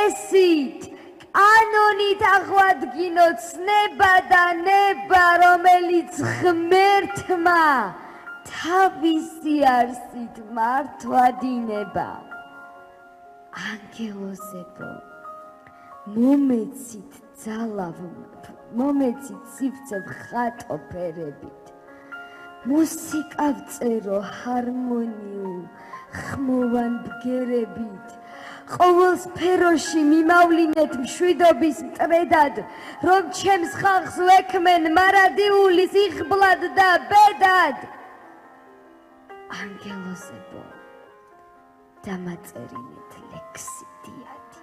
წესით, კანონით აღვადგინო ცნება და ნება, რომელიც ღმერთმა თავისი არსით მართვადინება. ანგელოზებო, მომეცით ძალავ, მომეცით სივცევ ხატო ფერებით, მუსიკა ვწერო ჰარმონიულ, ხმოვან ბგერებით, ყოველ სფეროში მიმავლინეთ მშვიდობის მტრედად, რომ ჩემს ხალხს ვექმენ მარადიულის იღბლად და ბედად. ანგელოზებო, დამაწერინეთ ლექსი დიადი.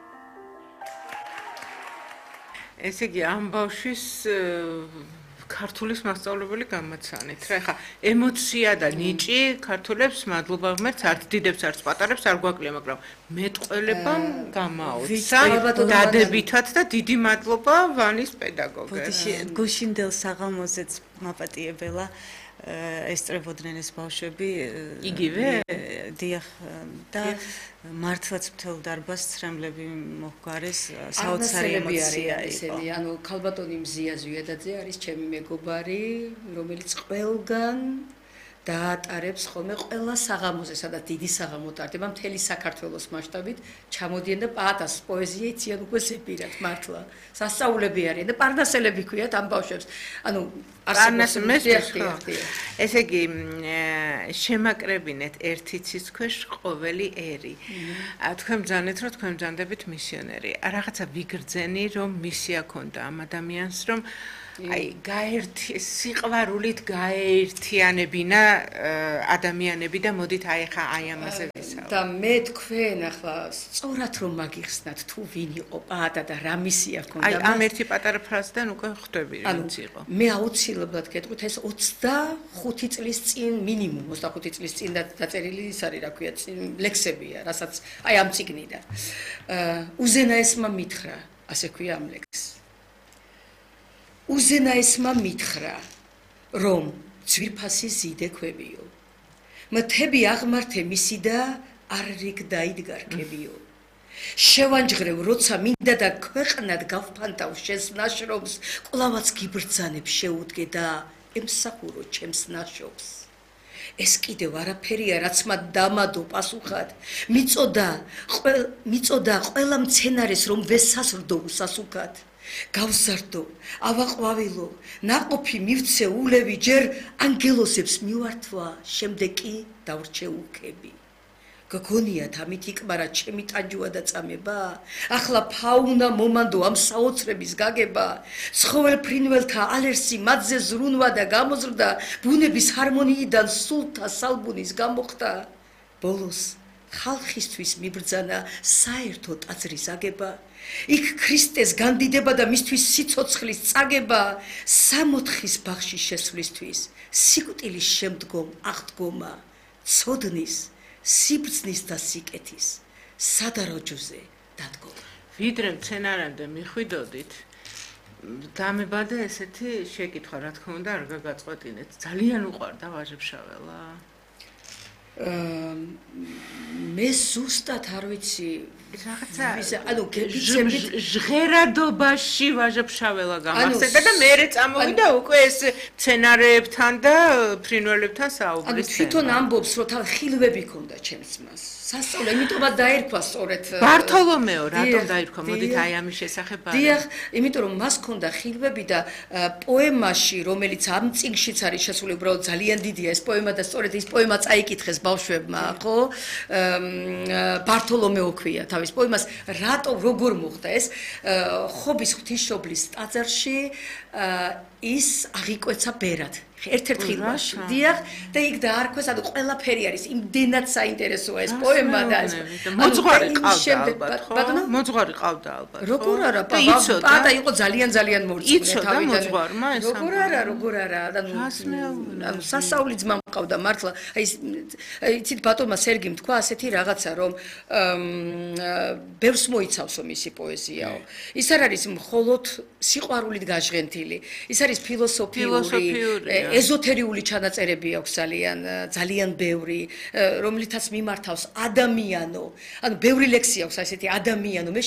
ესე იგი ამ ბავშვის ქართულის მასწავლებელი გამაცანით. რა ხა ემოცია და ნიჭი ქართულებს მადლობა ღმერთს არც დიდებს არც პატარებს არ გვაკლია, მაგრამ მეტყველებამ გამაოცა დადებითად და დიდი მადლობა ვანის პედაგოგებს. გუშინდელ საღამოზეც მაპატიებელა ესწრებოდნენ ეს ბავშვები იგივე დიახ და მართლაც მთელ დარბაზს ცრემლები მოჰგვარეს საოცარი ემოცია იყო. ანუ ქალბატონი მზია ზვიადაძე არის ჩემი მეგობარი, რომელიც ყველგან დაატარებს ხოლმე ყველა საღამოზე, სადაც დიდი საღამო ტარდება მთელი საქართველოს მასშტაბით, ჩამოდიან და პაატას პოეზია იციან უკვე ზეპირად მართლა. სასწაულები არიან და პარნასელები ქვიათ ამ ბავშვებს. ანუ ესე იგი შემაკრებინეთ ერთი ცის ქვეშ ყოველი ერი. თქვენ ბრძანეთ, რომ თქვენ ბრძანდებით მისიონერი. რაღაცა ვიგრძენი, რომ მისია ქონდა ამ ადამიანს, რომ აი სიყვარულით გაერთიანებინა ადამიანები და მოდით აი ხა აი ამაზე ვისაუბროთ. და მე თქვენ ახლა სწორად რომ მაგიხსნათ თუ ვინ იყო პაატა და რა მისია ქონდა. აი ამ ერთი პატარა ფრაზიდან უკვე ხვდები ვინც იყო. მე აუცილებლად გეტყვით ეს 25 წლის წინ მინიმუმ 25 წლის წინ დაწერილი ის არის რა ქვია ლექსებია, რასაც აი ამ წიგნიდან. უზენაესმა მითხრა, ასე ქვია ამ ლექსს. უზენაესმა მითხრა, რომ ძვირფასი ზიდე ქვევიო. მთები აღმართე მისი და არ რიგ დაიდგა რქებიო. შევანჯღრევ, როცა მინდა და ქვეყნად გავფანტავ შენს ნაშრომს, კვლავაც გიბრძანებ შეუდგე და ემსახურო ჩემს ნაშრომს. ეს კიდევ არაფერია, რაც მათ დამადო პასუხად. მიწოდა ყველა მცენარეს, რომ ვესასრდო უსასუქად. გავზარდო, ავაყვავილო, ნაყოფი მივცე ულევი, ჯერ ანგელოზებს მივართვა, შემდეგ კი დავრჩე უქები. გგონიათ ამით იკმარა ჩემი ტანჯვა და წამება, ახლა ფაუნა მომანდო ამ საოცრების გაგება, ცხოველ ფრინველთა ალერსი მათზე ზრუნვა და გამოზრდა, ბუნების ჰარმონიიდან სულთა სალბუნის გამოხდა. ბოლოს ხალხისთვის მიბრძანა საერთო ტაძრის აგება. იქ ქრისტეს განდიდება და მისთვის სიცოცხლის წაგება, 60 ბაღში შესვლისთვის, სიკვდილის შემდგომ აღდგომა, ცოდნის, სიბრძნის და სიკეთის, სადაროჯოზე დადგომა. ვიდრე მცენარემდე მიხვიდოდით, დამებადა ესეთი შეკითხვა, რა თქმა უნდა, არ გაგაწყვეტინეთ. ძალიან უყვარდა ვაჟებშაველა? მე ზუსტად არ ვიცი რაღაცა ანუ გეცემით ჟღერადობაში ვაჟებშაველა გამახსენდა და მეერე წამოვიდა უკვე ეს მცენარეებთან და ფრინველებთან საუბრის. ანუ თვითონ ამბობს, რომ თან ხილვები ქონდა ჩემს მას. სასწავლო, იმიტომაც დაერქვა სწორედ ბართოლომეო, რატომ დაერქვა? მოდით აი ამის შესახებ არა. დიახ, იმიტომ რომ მას ქონდა ხილვები და პოემაში, რომელიც ამ წიგნშიც არის შესული, უბრალოდ ძალიან დიდია ეს პოემა და სწორედ ის პოემა წაიკითხეს ბავშვებმა, ხო? ბართოლომეო ქვია თავის პოემას, რატო როგორ მოხდა ეს? ხობის ღვთისმშობლის ტაძარში ის აღიკვეცა ბერად. ერთ-ერთ ხილვაში. დიახ, და იქ დაარქვეს, ანუ ყველაფერი არის, იმდენად საინტერესოა ეს პოემა და მოძღვარი ყავდა ალბათ, ხო? მოძღვარი ყავდა ალბათ. როგორ არა, პაატა იყო ძალიან მორწმუნე თავიდან. მოძღვარმა ეს როგორ არა, ანუ სასწაული ძმა მყავდა მართლა. აი იცით ბატონმა სერგიმ თქვა ასეთი რაღაცა, რომ ბევრს მოიცავსო მისი პოეზიაო. ის არ არის მხოლოდ სიყვარულით გაჟღენთილი, ის არის ფილოსოფიური ეზოთერიული ჩანაწერები აქვს ძალიან ბევრი, რომლითაც მიმართავს ადამიანო. ანუ ბევრი ლექსი აქვს ასეთი ადამიანო. მე